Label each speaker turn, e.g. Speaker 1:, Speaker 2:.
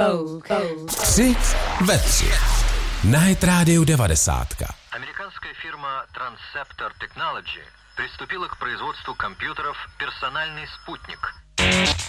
Speaker 1: Tři ve tři. Na Hit Radio 90.
Speaker 2: Американская фирма Transceptor Technology приступила к производству компьютеров «Персональный спутник».